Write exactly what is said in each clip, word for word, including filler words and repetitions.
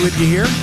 With you here.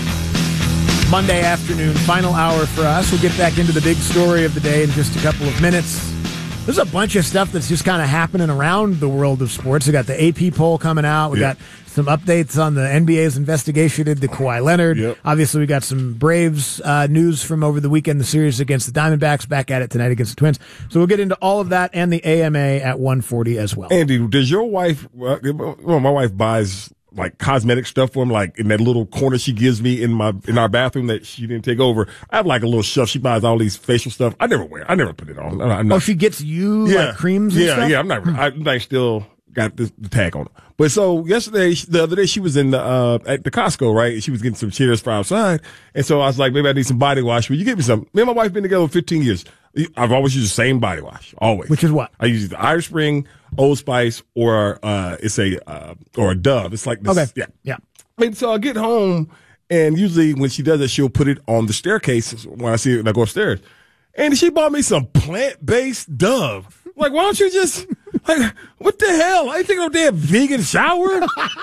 Monday afternoon, final hour for us. We'll get back into the big story of the day in just a couple of minutes. There's a bunch of stuff that's just kind of happening around the world of sports. We got the A P poll coming out. We yep. got some updates on the N B A's investigation into Kawhi Leonard. Yep. Obviously, we got some Braves uh, news from over the weekend, the series against the Diamondbacks, back at it tonight against the Twins. So we'll get into all of that and the A M A at one forty as well. Andy, does your wife, well, my wife buys like cosmetic stuff for him, like in that little corner she gives me in my in our bathroom that she didn't take over. I have like a little shelf. She buys all these facial stuff. I never wear. I never put it on. I'm not, oh, she gets you yeah, like creams and yeah, stuff? Yeah, I'm not. I, I still got the, the tag on it. But so yesterday, the other day, she was in the, uh, at the Costco, right? She was getting some chairs for outside. And so I was like, maybe I need some body wash. Will you give me some? Me and my wife been together for fifteen years. I've always used the same body wash. Always. Which is what? I use the Irish Spring, Old Spice, or, uh, it's a, uh, or a Dove. It's like this. Okay. Yeah. Yeah. And so I get home, and usually when she does it, she'll put it on the staircase when I see it when I go upstairs. And she bought me some plant-based Dove. Like, why don't you just, like, what the hell? I ain't taking no damn vegan shower.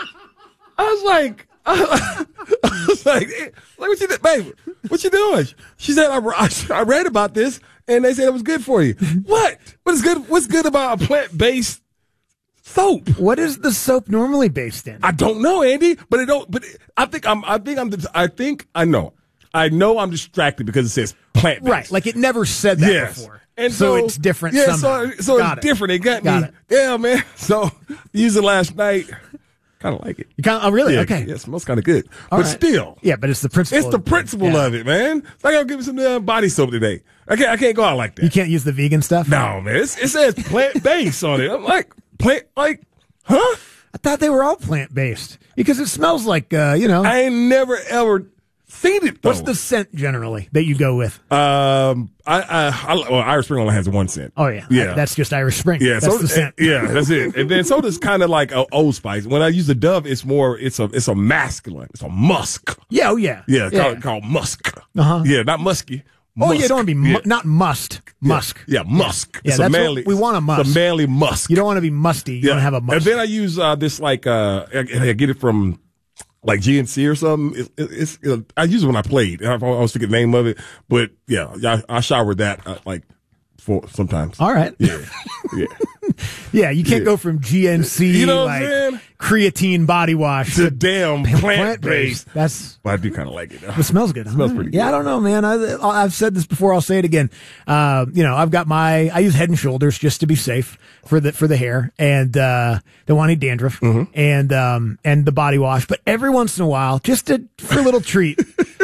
I was like, I, I was like, like, what you, babe, what you doing? She said, I, I, I read about this, and they said it was good for you. What? What is good? What's good about a plant-based soap? What is the soap normally based in? I don't know, Andy, but it don't. But it, I think I'm. I think I'm. I think I know. I know I'm distracted because it says plant based. Right, like it never said that yes. before. And so, so it's different. Yeah, somehow. so so got it's it. different. It got, got me. It. Yeah, man. So used it last night. Kind of like it. You kind of, oh, really? Yeah, okay. Yeah, it smells kind of good. All but right. still. Yeah, but it's the principle. It's the principle yeah. of it, man. It's like I'll give me some uh, body soap today. I can't, I can't go out like that. You can't use the vegan stuff? No, man. It's, it says plant-based on it. I'm like, plant, like, huh? I thought they were all plant-based because it smells like, uh, you know. I ain't never, ever seen it, though. What's the scent generally that you go with? Um, I, I, I well, Irish Spring only has one scent. Oh, yeah. Yeah. I, that's just Irish Spring. Yeah. That's so, the scent. Yeah, that's it. And then so does kind of like a Old Spice. When I use the Dove, it's more, it's a, it's a masculine. It's a musk. Yeah, oh, yeah. Yeah, yeah. Called, called musk. Uh-huh. Yeah, not musky. Oh, Musk. yeah, don't want to be, mu- yeah. not must, musk. Yeah, yeah musk. Yeah, it's that's a manly, what we want a musk. It's a manly musk. You don't want to be musty. You yeah. want to have a musk. And then I use uh, this like, uh, I, I get it from like G N C or something. It, it, it's, it, I use it when I played. I, I was thinking the name of it, but yeah, I, I showered that uh, like for sometimes. All right. Yeah. Yeah. Yeah, you can't yeah. go from G N C, you know like what I'm saying? creatine body wash to damn plant based. That's. But I do kind of like it. Though. It smells good. It smells right. pretty good. Yeah, I don't know, man. I, I've said this before. I'll say it again. Uh, you know, I've got my. I use Head and Shoulders just to be safe for the for the hair and uh, don't want any dandruff mm-hmm. and um, and the body wash. But every once in a while, just to, for a little treat,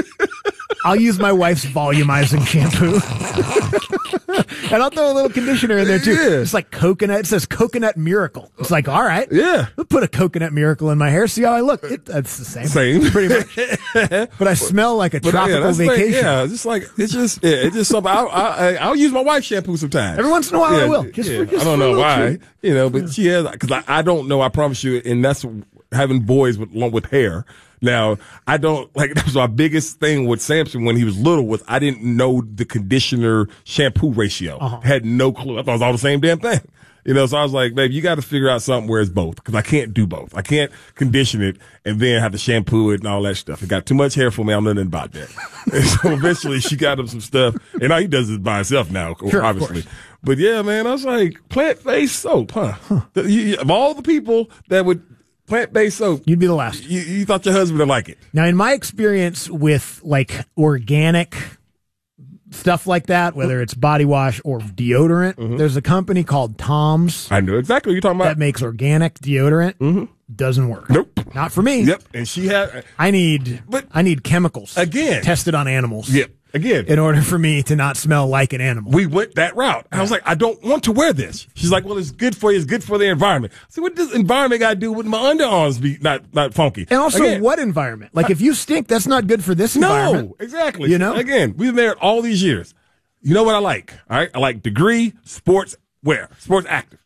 I'll use my wife's volumizing shampoo. And I'll throw a little conditioner in there too. Yeah. It's like coconut. It says coconut miracle. It's like, all right. Yeah. I'll put a coconut miracle in my hair. See how I look. It, it's the same. Same. Pretty much. But I smell like a But, tropical yeah, that's vacation. Like, yeah, just like, it's just, yeah, it's just something. I'll, I, I'll use my wife's shampoo sometimes. Every once in a while yeah, I will. Just yeah. for, just I don't for a know little why, treat. you know, but she has, cause I, I don't know, I promise you, and that's having boys with, with hair. Now, I don't, like, that was my biggest thing with Samson when he was little was I didn't know the conditioner shampoo ratio. Uh-huh. Had no clue. I thought it was all the same damn thing. You know, so I was like, babe, you got to figure out something where it's both because I can't do both. I can't condition it and then have to shampoo it and all that stuff. It got too much hair for me. I'm nothing about that. And so eventually she got him some stuff and all he does is by himself now, Sure, obviously. But yeah, man, I was like, plant-based soap, huh? huh. You, you, of all the people that would, plant-based soap. You'd be the last. You, you thought your husband would like it. Now, in my experience with like organic stuff like that, whether it's body wash or deodorant, mm-hmm. there's a company called Tom's. I know exactly what you're talking about. That makes organic deodorant. Mm-hmm. Doesn't work. Nope. Not for me. Yep. And she had. I need. But I need chemicals. Again. Tested on animals. Yep. Again. In order for me to not smell like an animal. We went that route. I was like, I don't want to wear this. She's like, well, it's good for you. It's good for the environment. So what does environment got to do with my underarms be not, not funky? And also, Again, what environment? Like, if you stink, that's not good for this environment. No, exactly. You know? Again, we've been there all these years. You know what I like? All right. I like Degree Sports Wear, Sports Active.